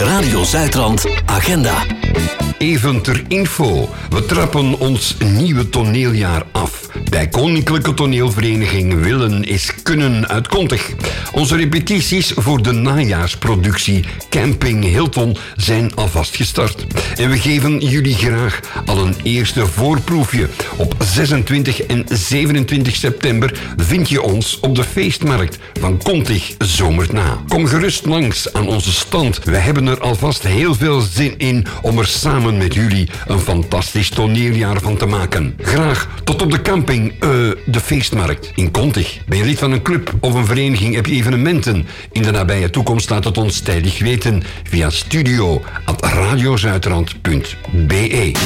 Radio Zuidrand Agenda. Even ter info. We trappen ons nieuwe toneeljaar af. Bij Koninklijke Toneelvereniging Willen is Kunnen uit Kontig. Onze repetities voor de najaarsproductie Camping Hilton zijn alvast gestart. En we geven jullie graag al een eerste voorproefje. Op 26 en 27 september vind je ons op de feestmarkt van Kontig Zomerna. Kom gerust langs aan onze stand. We hebben er alvast heel veel zin in om er samen met jullie een fantastisch toneeljaar van te maken. Graag tot op de camping, de feestmarkt in Kontig. Ben je lid van een club of een vereniging? Heb je evenementen? In de nabije toekomst laat het ons tijdig weten via studio@radiozuidrand.be.